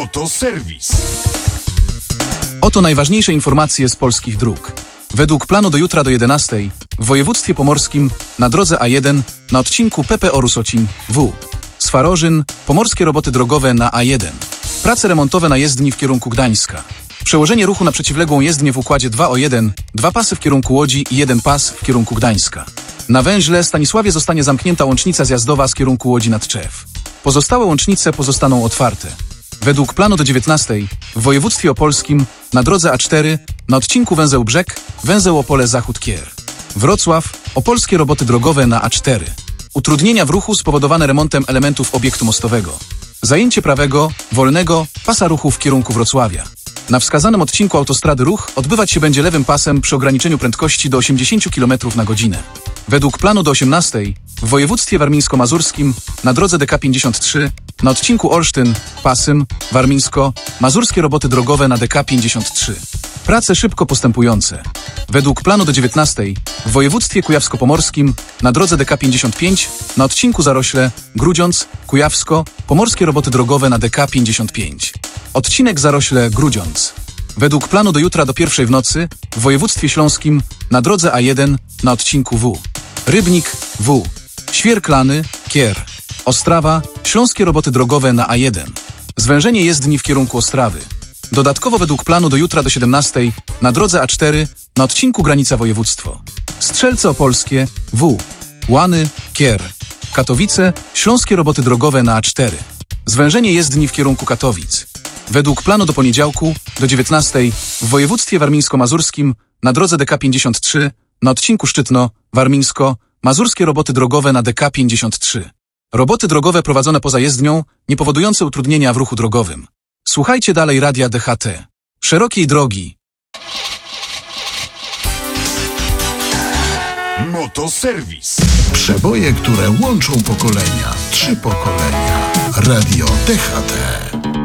Motoserwis. Oto najważniejsze informacje z polskich dróg. Według planu do jutra do 11 w województwie pomorskim na drodze A1 na odcinku PPO Rusocin W. Swarożyn, pomorskie roboty drogowe na A1. Prace remontowe na jezdni w kierunku Gdańska. Przełożenie ruchu na przeciwległą jezdnię w układzie 2:1, 2 pasy w kierunku Łodzi i 1 pas w kierunku Gdańska. Na węźle Stanisławie zostanie zamknięta łącznica zjazdowa z kierunku Łodzi nad Tczew. Pozostałe łącznice pozostaną otwarte. Według planu do 19 w województwie opolskim na drodze A4 na odcinku węzeł Brzeg, węzeł Opole Zachód-Kier. Wrocław, opolskie roboty drogowe na A4. Utrudnienia w ruchu spowodowane remontem elementów obiektu mostowego. Zajęcie prawego, wolnego pasa ruchu w kierunku Wrocławia. Na wskazanym odcinku autostrady ruch odbywać się będzie lewym pasem przy ograniczeniu prędkości do 80 km na godzinę. Według planu do 18 w województwie warmińsko-mazurskim na drodze DK53 na odcinku Olsztyn, Pasym, Warmińsko, roboty drogowe na DK53. Prace szybko postępujące. Według planu do 19 w województwie kujawsko-pomorskim na drodze DK55 na odcinku Zarośle, Grudziądz, Kujawsko, pomorskie roboty drogowe na DK55. Odcinek Zarośle-Grudziądz. Według planu do jutra do 1 w nocy w województwie śląskim na drodze A1 na odcinku W. Rybnik, W. Świerklany, Kier. Ostrawa, śląskie roboty drogowe na A1. Zwężenie jezdni w kierunku Ostrawy. Dodatkowo według planu do jutra do 17 na drodze A4 na odcinku Granica Województwo. Strzelce Opolskie, W. Łany, Kier. Katowice, śląskie roboty drogowe na A4. Zwężenie jezdni w kierunku Katowic. Według planu do poniedziałku do 19 w województwie warmińsko-mazurskim na drodze DK53 na odcinku Szczytno, Warmińsko, mazurskie roboty drogowe na DK53. Roboty drogowe prowadzone poza jezdnią, nie powodujące utrudnienia w ruchu drogowym. Słuchajcie dalej radia DHT. Szerokiej drogi. Motoserwis. Przeboje, które łączą pokolenia. 3 pokolenia. Radio DHT.